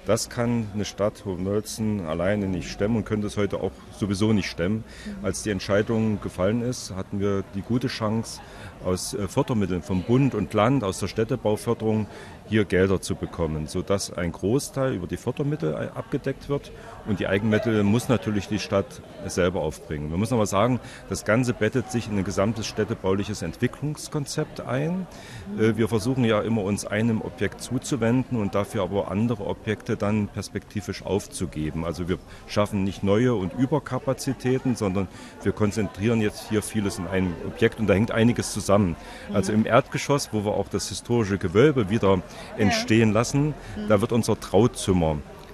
Das kann eine Stadt Hohenmölzen alleine nicht stemmen und könnte es heute auch sowieso nicht stemmen. Als die Entscheidung gefallen ist, hatten wir die gute Chance, aus Fördermitteln vom Bund und Land, aus der Städtebauförderung, hier Gelder zu bekommen, sodass ein Großteil über die Fördermittel abgedeckt wird und die Eigenmittel muss natürlich die Stadt selber aufbringen. Man muss aber sagen, das Ganze bettet sich in ein gesamtes städtebauliches Entwicklungskonzept ein. Wir versuchen ja immer, uns einem Objekt zuzuwenden und dafür aber andere Objekte dann perspektivisch aufzugeben. Also wir schaffen nicht neue und Überkapazitäten, sondern wir konzentrieren jetzt hier vieles in einem Objekt und da hängt einiges zusammen. Also im Erdgeschoss, wo wir auch das historische Gewölbe wieder entstehen lassen, da wird unser Trauzimmer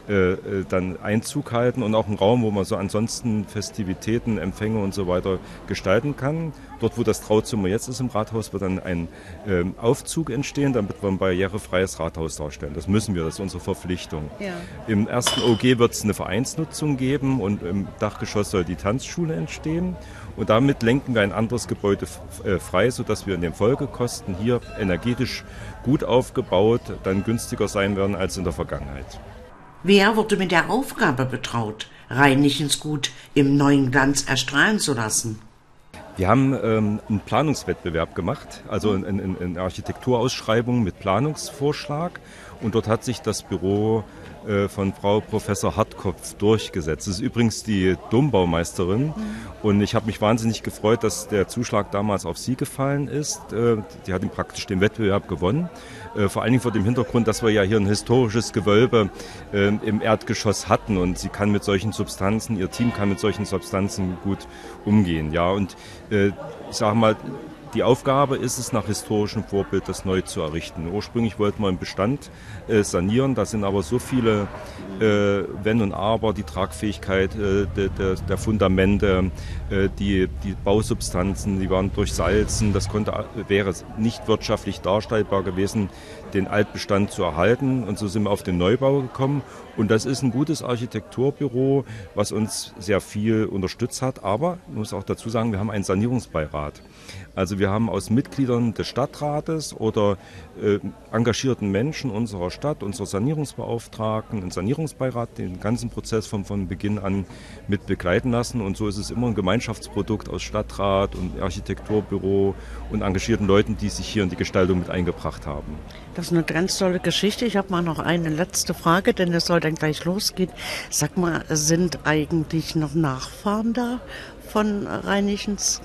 dann Einzug halten und auch ein Raum, wo man so ansonsten Festivitäten, Empfänge und so weiter gestalten kann. Dort, wo das Trauzimmer jetzt ist im Rathaus, wird dann ein Aufzug entstehen, damit wir ein barrierefreies Rathaus darstellen. Das müssen wir, das ist unsere Verpflichtung. Ja. Im ersten OG wird es eine Vereinsnutzung geben und im Dachgeschoss soll die Tanzschule entstehen. Und damit lenken wir ein anderes Gebäude frei, sodass wir in den Folgekosten hier energetisch gut aufgebaut dann günstiger sein werden als in der Vergangenheit. Wer wurde mit der Aufgabe betraut, Reinichens Gut im neuen Glanz erstrahlen zu lassen? Wir haben einen Planungswettbewerb gemacht, also eine Architekturausschreibung mit Planungsvorschlag. Und dort hat sich das Büro von Frau Professor Hartkopf durchgesetzt. Das ist übrigens die Dombaumeisterin. Und ich habe mich wahnsinnig gefreut, dass der Zuschlag damals auf sie gefallen ist. Die hat praktisch den Wettbewerb gewonnen. Vor allen Dingen vor dem Hintergrund, dass wir ja hier ein historisches Gewölbe im Erdgeschoss hatten. Und sie kann mit solchen Substanzen, ihr Team kann mit solchen Substanzen gut umgehen. Ja, und ich sage mal, die Aufgabe ist es, nach historischem Vorbild das neu zu errichten. Ursprünglich wollten wir einen Bestand sanieren, da sind aber so viele Wenn und Aber, die Tragfähigkeit der Fundamente, die Bausubstanzen, die waren durchsalzen. Das wäre nicht wirtschaftlich darstellbar gewesen, den Altbestand zu erhalten. Und so sind wir auf den Neubau gekommen. Und das ist ein gutes Architekturbüro, was uns sehr viel unterstützt hat. Aber ich muss auch dazu sagen, wir haben einen Sanierungsbeirat. Also wir haben aus Mitgliedern des Stadtrates oder engagierten Menschen unserer Stadt, unserer Sanierungsbeauftragten, einen Sanierungsbeirat, den ganzen Prozess von Beginn an mit begleiten lassen. Und so ist es immer ein Gemeinschaftsprodukt aus Stadtrat und Architekturbüro und engagierten Leuten, die sich hier in die Gestaltung mit eingebracht haben. Das ist eine ganz tolle Geschichte. Ich habe mal noch eine letzte Frage, denn es soll dann gleich losgehen. Sag mal, sind eigentlich noch Nachfahren da von Reinichens?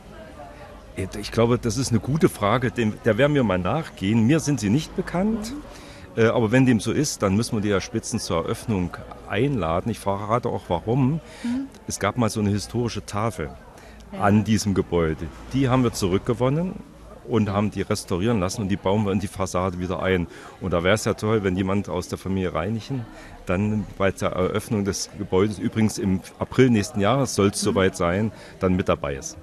Ich glaube, das ist eine gute Frage, der werden wir mal nachgehen. Mir sind sie nicht bekannt, aber wenn dem so ist, dann müssen wir die ja Spitzen zur Eröffnung einladen. Ich verrate auch warum. Es gab mal so eine historische Tafel an diesem Gebäude. Die haben wir zurückgewonnen und haben die restaurieren lassen und die bauen wir in die Fassade wieder ein. Und da wäre es ja toll, wenn jemand aus der Familie Reinichen dann bei der Eröffnung des Gebäudes, übrigens im April nächsten Jahres soll es soweit sein, dann mit dabei ist.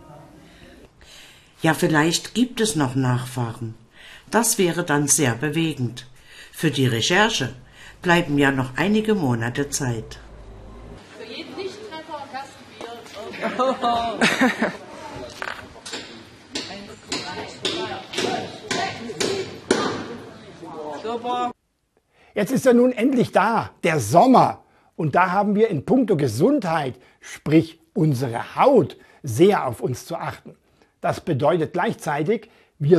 Ja, vielleicht gibt es noch Nachfahren. Das wäre dann sehr bewegend. Für die Recherche bleiben ja noch einige Monate Zeit. Für jeden Nichttreffer ein Kasten Bier. Super. Jetzt ist er nun endlich da, der Sommer. Und da haben wir in puncto Gesundheit, sprich unsere Haut, sehr auf uns zu achten. Das bedeutet gleichzeitig, wir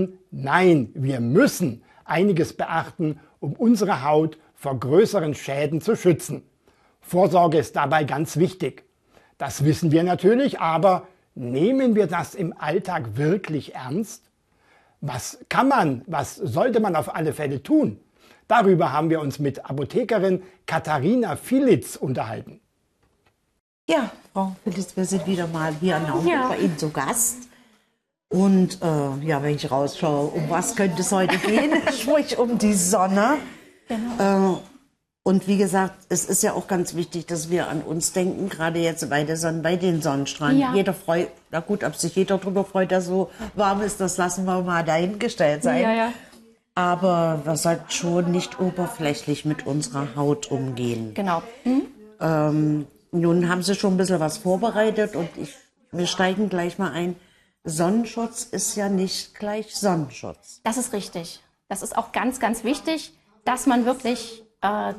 müssen einiges beachten, um unsere Haut vor größeren Schäden zu schützen. Vorsorge ist dabei ganz wichtig. Das wissen wir natürlich, aber nehmen wir das im Alltag wirklich ernst? Was sollte man auf alle Fälle tun? Darüber haben wir uns mit Apothekerin Katharina Filitz unterhalten. Ja, Frau Filitz, wir sind wieder mal hier in Naumburg bei Ihnen zu Gast. Und wenn ich rausschaue, um was könnte es heute gehen? Sprich um die Sonne. Genau. Und wie gesagt, es ist ja auch ganz wichtig, dass wir an uns denken, gerade jetzt bei den Sonnenstrahlen. Ja. Jeder freut, na gut, ob sich jeder darüber freut, dass so warm ist, das lassen wir mal dahingestellt sein. Ja, ja. Aber wir sollten schon nicht oberflächlich mit unserer Haut umgehen. Genau. Nun haben Sie schon ein bisschen was vorbereitet und wir steigen gleich mal ein. Sonnenschutz ist ja nicht gleich Sonnenschutz. Das ist richtig. Das ist auch ganz, ganz wichtig, dass man wirklich